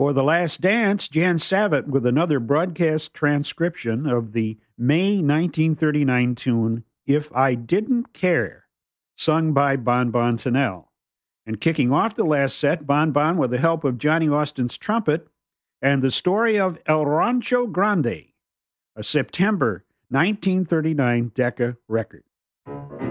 For The Last Dance, Jan Savitt with another broadcast transcription of the May 1939 tune, If I Didn't Care, sung by Bon Bon Tunnell. And kicking off the last set, Bon Bon with the help of Johnny Austin's trumpet and the story of El Rancho Grande, a September 1939 Decca record.